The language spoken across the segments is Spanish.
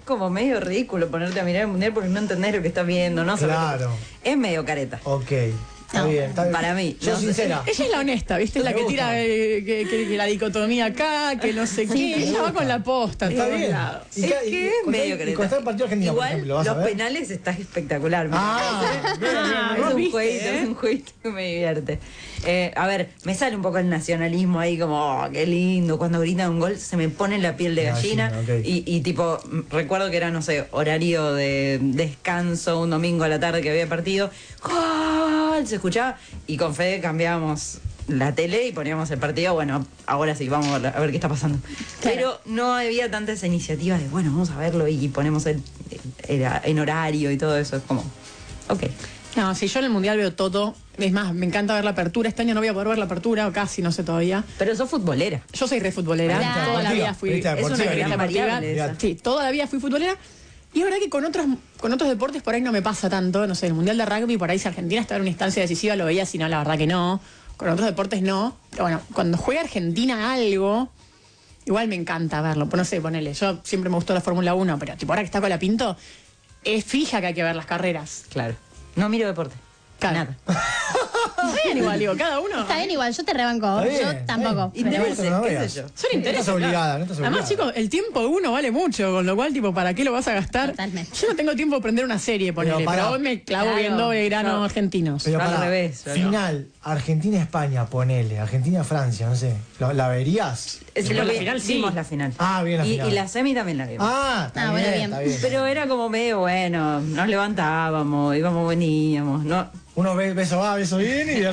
como medio ridículo ponerte a mirar el mundial porque no entendés lo que estás viendo, no sabés. Claro. Es medio careta. Ok. Está bien, está bien. Para mí. Yo sincera. Ella es la honesta, ¿viste? Es la que tira que la dicotomía acá, que no sé qué. Ella va con la posta. Está todos bien. lados. Es que es medio Y careta. cuando está el partido argentino, Igual, por ejemplo, ¿vas a los ver? penales está espectacular. ¿vos Es un viste, jueguito, es un jueguito que me divierte. A ver, me sale un poco el nacionalismo ahí como, oh, qué lindo, cuando gritan un gol se me pone la piel de gallina. Ok. Y tipo, recuerdo que era, no sé, horario de descanso, un domingo a la tarde que había partido, ¡gol! Se escuchaba y con Fede cambiábamos la tele y poníamos el partido. Bueno, ahora sí, vamos a ver qué está pasando. Claro. Pero no había tanta esa iniciativa de, bueno, vamos a verlo y ponemos en horario y todo eso. Es como, ok. No, si yo en el mundial veo todo. Es más, me encanta ver la apertura. Este año no voy a poder ver la apertura, o casi, no sé todavía. Pero sos futbolera. Yo soy re futbolera. Claro. Toda la vida fui. Periodista Es una deportiva, periodista ¿no? variable esa. Sí, toda la vida fui futbolera. Y es verdad que con otros deportes por ahí no me pasa tanto. No sé, el mundial de rugby, por ahí si Argentina estaba en una instancia decisiva lo veía, si no, la verdad que no. Con otros deportes no. Pero bueno, cuando juega Argentina algo, igual me encanta verlo. No sé, ponele. Yo siempre me gustó la Fórmula 1, pero tipo ahora que está con la Pinto, es fija que hay que ver las carreras. Claro. No miro deporte. Claro. Nada. Está bien igual, digo, cada uno. Está bien igual, yo te rebanco. Está bien, Yo está tampoco. bien. Pero Intereses, no qué veas. sé yo. Son No intereses. estás obligada, no estás obligada. Además, chicos, el tiempo de uno vale mucho, con lo cual, tipo, ¿para qué lo vas a gastar? Totalmente. Yo no tengo tiempo de prender una serie, ponele, Pero pero, pará. hoy me clavo Claro, viendo Belgrano no. argentinos. Pero Al para revés, yo no. final, Argentina-España, ponele. Argentina-Francia, no sé. ¿La verías? Es Igual lo la que final, sí. vimos la final. Ah, bien la final. Y la semi también la vimos. Ah, está bueno, bien. está bien. Pero era como medio, bueno, nos levantábamos, íbamos, veníamos, ¿no? Uno beso va, beso viene y de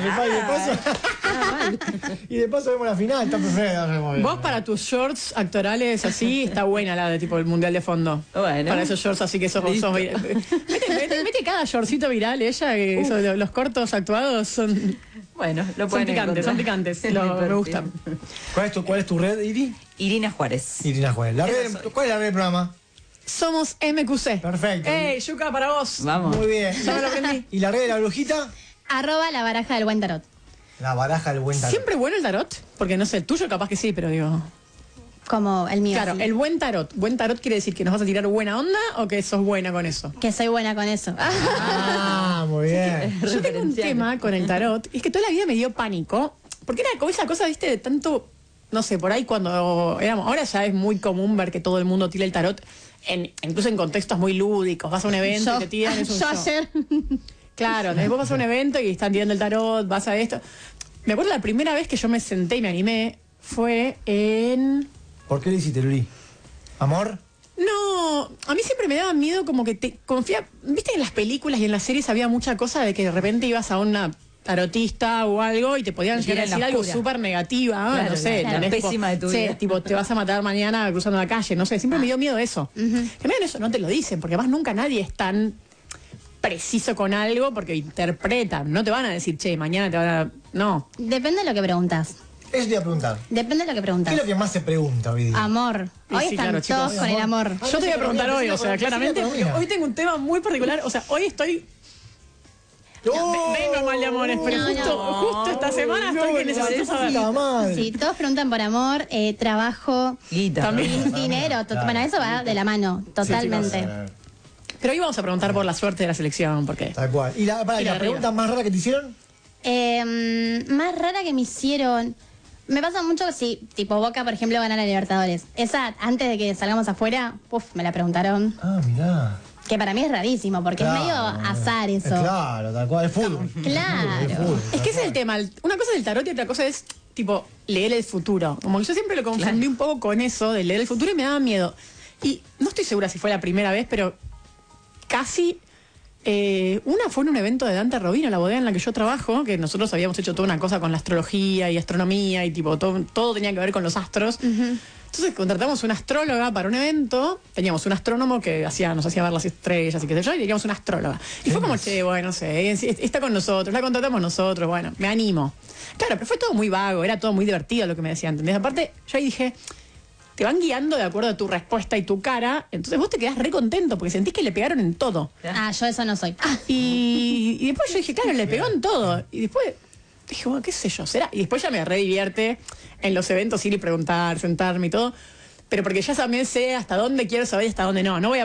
paso. Y de paso vemos la final, está perfecto. Vos para tus shorts actorales así, está buena la de tipo el mundial de fondo. Bueno. Para esos shorts así que sos mete cada shortcito viral ella, que los cortos actuados son Lo pueden picantes, son encontrar. picantes. En mi Me perfil. gustan. ¿Cuál es tu red, Iri? Irina Juárez. Irina Juárez. ¿Cuál es la red del programa? Somos MQC. Perfecto. ¡Ey, Yuka, para vos! Vamos. Muy bien. Ya me lo aprendí. ¿Y la red de la brujita? @ la baraja del buen tarot. La baraja del buen tarot. ¿Siempre bueno el tarot? Porque no sé, el tuyo capaz que sí, pero digo... Como el mío. Claro, sí. el buen tarot. ¿Buen tarot quiere decir que nos vas a tirar buena onda o que sos buena con eso? Que soy buena con eso. Ah, muy bien. Yo tengo un tema con el tarot, y es que toda la vida me dio pánico, porque era como esa cosa, viste, de tanto, no sé, por ahí cuando éramos, ahora ya es muy común ver que todo el mundo tira el tarot, incluso en contextos muy lúdicos, vas a un evento y te tiran, es un yo show. ayer. Claro, después vas a un evento y están tirando el tarot, vas a esto. Me acuerdo la primera vez que yo me senté y me animé fue en... ¿Por qué le hiciste, Luli? ¿Amor? No, a mí siempre me daba miedo como que te confía, viste en las películas y en las series había mucha cosa de que de repente ibas a una tarotista o algo y te podían Te llegar a tiran decir la algo oscura. súper negativa, Claro, no sé, la tenés pésima de tu sí, vida. tipo te vas a matar mañana cruzando la calle, no sé, siempre me dio miedo eso. Que medio eso no te lo dicen, porque además nunca nadie es tan preciso con algo porque interpretan, no te van a decir, che, mañana te van a... No. Depende de lo que preguntas. Eso te iba a preguntar. Depende de lo que ¿Qué preguntas. es lo que más se pregunta hoy día? Amor. Y Hoy sí, están claro, chicos. todos con el amor. Yo te voy a preguntar hoy, o sea, claramente, porque hoy tengo un tema muy particular, o sea, hoy estoy... Vengo mal de amores, pero justo esta semana estoy que necesito saber. Sí, todos preguntan por amor, trabajo, Guita. También. dinero. Bueno, eso va de la mano, totalmente. Pero hoy vamos a preguntar por la suerte de la selección, porque... Tal cual. ¿Y la arriba. pregunta más rara que te hicieron? Más rara que me hicieron. Me pasa mucho si, tipo, Boca, por ejemplo, gana la Libertadores. Esa, antes de que salgamos afuera, me la preguntaron. Ah, mirá. Que para mí es rarísimo, porque es medio azar eso. Claro, tal cual, es fútbol. Claro. Es fútbol, Es que ese es el tema. Una cosa es el tarot y otra cosa es, tipo, leer el futuro. Como que yo siempre lo confundí un poco con eso de leer el futuro y me daba miedo. Y no estoy segura si fue la primera vez, pero casi... una fue en un evento de Dante Robino, la bodega en la que yo trabajo, que nosotros habíamos hecho toda una cosa con la astrología y astronomía y tipo todo tenía que ver con los astros. Entonces contratamos una astróloga para un evento, teníamos un astrónomo que nos hacía ver las estrellas y qué sé yo, y teníamos una astróloga. Y fue como, che, bueno, no sé, está con nosotros, la contratamos nosotros, bueno, me animo. Claro, pero fue todo muy vago, era todo muy divertido lo que me decían, ¿entendés? Aparte, yo ahí dije... Te van guiando de acuerdo a tu respuesta y tu cara, entonces vos te quedás re contento porque sentís que le pegaron en todo. Yo eso no soy. Y después yo dije, claro, le pegó en todo. Y después dije, bueno, qué sé yo, será. Y después ya me re divierte en los eventos ir y preguntar, sentarme y todo. Pero porque ya también sé hasta dónde quiero saber y hasta dónde no. No voy a